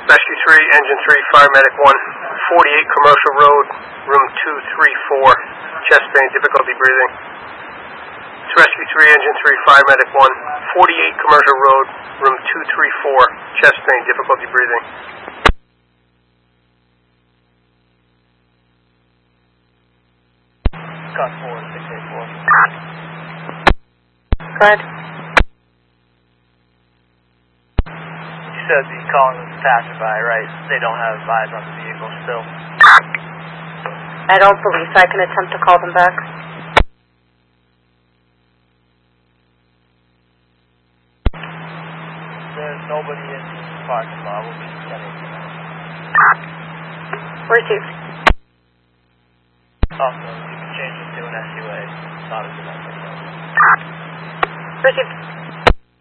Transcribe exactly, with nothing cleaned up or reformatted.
Rescue three, Engine three, Fire Medic one, forty-eight Commercial Road, room two three four, chest pain, difficulty breathing. It's Rescue three, Engine three, Fire Medic one, forty-eight Commercial Road, room two three four, chest pain, difficulty breathing. Cut four, six eight four. Go ahead. You said the calling was passerby, right? They don't have eyes on the vehicle still. I don't believe so. I can attempt to call them back. There's nobody in the parking lot. We'll be setting it up. Received. Also, you can change it to an S U A. Not a good idea. Received.